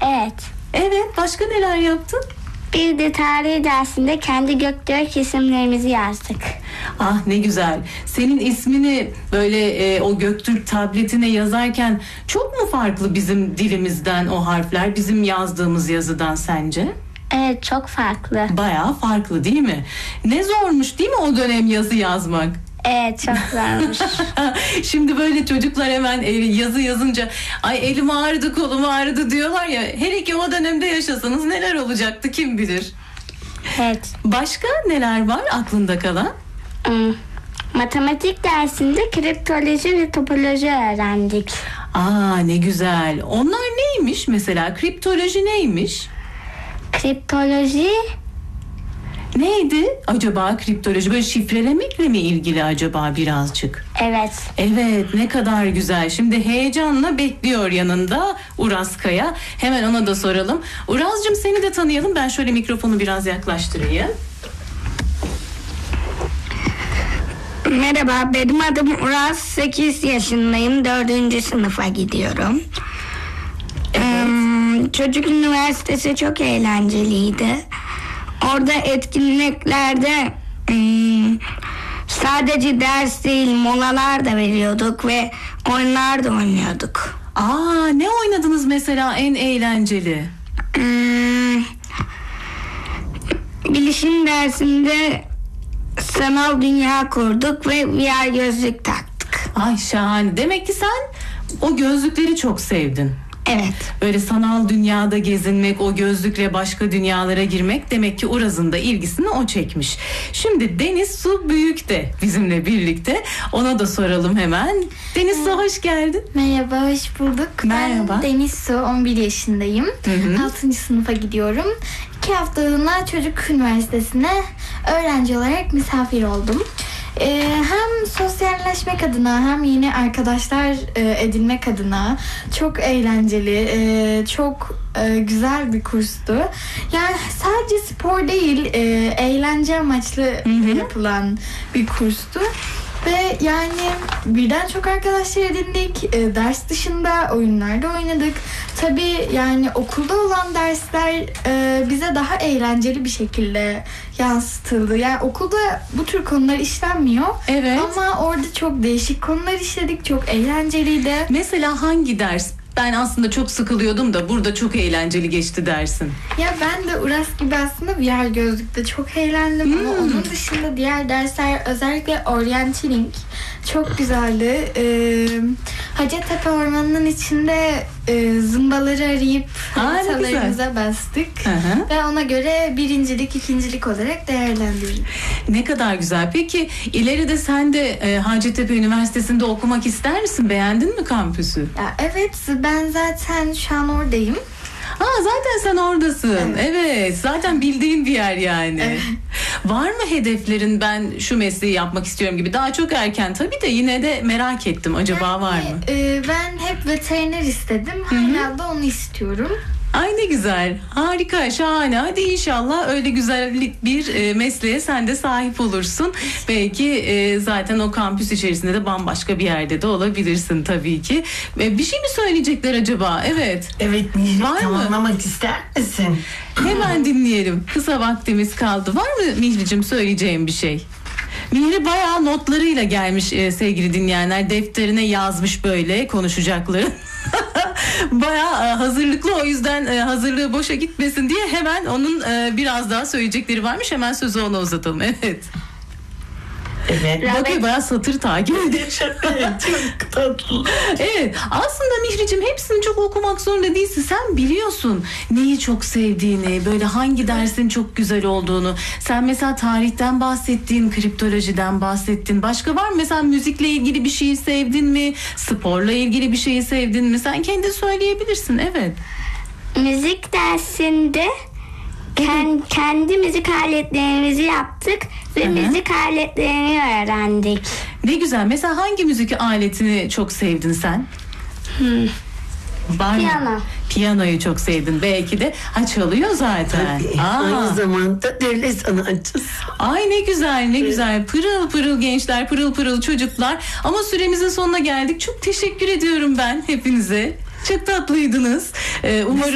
Evet. Evet, başka neler yaptın? Bir de tarih dersinde kendi Göktürk isimlerimizi yazdık. Ah ne güzel. Senin ismini böyle o Göktürk tabletine yazarken çok mu farklı bizim dilimizden o harfler, bizim yazdığımız yazıdan sence? Evet, çok farklı. Bayağı farklı değil mi? Ne zormuş değil mi o dönem yazı yazmak? Evet, çok zormuş. Şimdi böyle çocuklar hemen yazı yazınca ay elim ağrıdı, kolum ağrıdı diyorlar ya. Hele ki o dönemde yaşasanız neler olacaktı kim bilir. Evet. Başka neler var aklında kalan? Matematik dersinde kriptoloji ve topoloji öğrendik. Aa ne güzel. Onlar neymiş mesela? Kriptoloji neymiş? Kriptoloji Neydi acaba kriptoloji? Böyle şifrelemekle mi ilgili acaba birazcık? evet. Evet ne kadar güzel. Şimdi heyecanla bekliyor yanında Uraz Kaya. Hemen ona da soralım. Uraz'cığım seni de tanıyalım. Ben şöyle mikrofonu biraz yaklaştırayım. Merhaba, benim adım Uraz, 8 yaşındayım, 4. sınıfa gidiyorum. Çocuk üniversitesi çok eğlenceliydi. Orada etkinliklerde sadece ders değil, molalar da veriyorduk ve oyunlar da oynuyorduk. Aa ne oynadınız mesela en eğlenceli? Bilişim dersinde sanal dünya kurduk ve VR gözlük taktık. Ay şahane. Demek ki sen o gözlükleri çok sevdin. Evet. Böyle sanal dünyada gezinmek, o gözlükle başka dünyalara girmek demek ki Uraz'ın da ilgisini o çekmiş. Şimdi Deniz Su Büyük de bizimle birlikte. Ona da soralım hemen. Deniz Su hoş geldin. Merhaba, hoş bulduk. Merhaba. Ben Deniz Su, 11 yaşındayım. Hı. 6. sınıfa gidiyorum. 2 haftalığına Çocuk Üniversitesi'ne öğrenci olarak misafir oldum. Hem sosyalleşmek adına hem yeni arkadaşlar edinmek adına çok eğlenceli, çok güzel bir kurstu. Yani sadece spor değil, eğlence amaçlı yapılan bir kurstu. Ve yani birden çok arkadaşlar edindik. Ders dışında oyunlarda oynadık. Tabii yani okulda olan dersler bize daha eğlenceli bir şekilde yansıtıldı. Yani okulda bu tür konular işlenmiyor. Evet. Ama orada çok değişik konular işledik. Çok eğlenceliydi. Mesela hangi ders? Ben aslında çok sıkılıyordum da burada çok eğlenceli geçti dersin. Ya ben de Uras gibi aslında VR gözlükte çok eğlendim ama onun dışında diğer dersler, özellikle orienteering çok güzeldi. Hacettepe Ormanı'nın içinde zımbaları arayıp haritalarımıza bastık. Hı. Ve ona göre birincilik, ikincilik olarak değerlendirdik. Ne kadar güzel. Peki ileride sen de Hacettepe Üniversitesi'nde okumak ister misin? Beğendin mi kampüsü? Ya evet, ben zaten şu an oradayım. Zaten sen oradasın. Evet. Zaten bildiğin bir yer yani. Evet. Var mı hedeflerin, ben şu mesleği yapmak istiyorum gibi? Daha çok erken tabii de yine de merak ettim. Acaba var mı? Ben hep veteriner istedim. Hala da onu istiyorum. Ay ne güzel. Harika, şahane. Hadi inşallah öyle güzel bir mesleğe sen de sahip olursun. Belki zaten o kampüs içerisinde de bambaşka bir yerde de olabilirsin tabii ki. Bir şey mi söyleyecekler acaba? Evet. Evet, Mihri, Var mı? tamamlamak ister misin? Hemen dinleyelim. Kısa vaktimiz kaldı. Var mı Mihri'cim söyleyeceğim bir şey? Mihri bayağı notlarıyla gelmiş sevgili dinleyenler. Defterine yazmış böyle konuşacakları. Bayağı hazırlıklı, o yüzden hazırlığı boşa gitmesin diye hemen onun biraz daha söyleyecekleri varmış. Hemen sözü ona uzatalım. Evet. Evet. Bakıyor bayağı satır takip ediyor. Çok tatlı. Evet, aslında Mihri'cim hepsini çok okumak zorunda değilsin. Sen biliyorsun neyi çok sevdiğini, böyle hangi dersin çok güzel olduğunu. Sen mesela tarihten bahsettin, kriptolojiden bahsettin. Başka var mı? Mesela müzikle ilgili bir şeyi sevdin mi? Sporla ilgili bir şeyi sevdin mi? Sen kendin söyleyebilirsin, evet. Müzik dersinde kendi müzik aletlerimizi yaptık ve müzik aletlerini öğrendik. Ne güzel. Mesela hangi müzik aletini çok sevdin sen? Var mı? Piyano. Piyanoyu çok sevdin belki de. Çalıyor zaten. Tabii, aynı zamanda devlet sanatçısı. Ay ne güzel, ne güzel. Pırıl pırıl gençler, pırıl pırıl çocuklar. Ama süremizin sonuna geldik. Çok teşekkür ediyorum ben hepinize. Çok tatlıydınız. Umarım